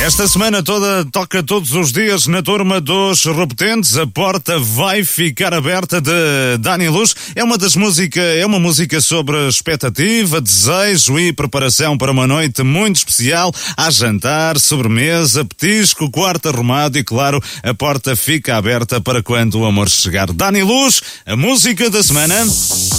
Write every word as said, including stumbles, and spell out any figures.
Esta semana toda toca todos os dias na turma dos Repetentes. A porta vai ficar aberta de Dani Luz. É uma das músicas, é uma música sobre expectativa, desejo e preparação para uma noite muito especial. Há jantar, sobremesa, petisco, quarto arrumado e, claro, a porta fica aberta para quando o amor chegar. Dani Luz, a música da semana.